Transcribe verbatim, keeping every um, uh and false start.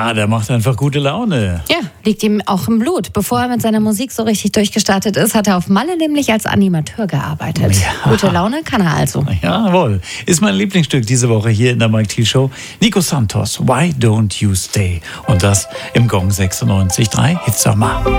Ja, der macht einfach gute Laune. Ja, liegt ihm auch im Blut. Bevor er mit seiner Musik so richtig durchgestartet ist, hat er auf Malle nämlich als Animateur gearbeitet. Ja. Gute Laune kann er also. Jawohl. Ist mein Lieblingsstück diese Woche hier in der Mike Thiel Show. Nico Santos, Why Don't You Stay? Und das im Gong sechsundneunzig Komma drei Hitsommer.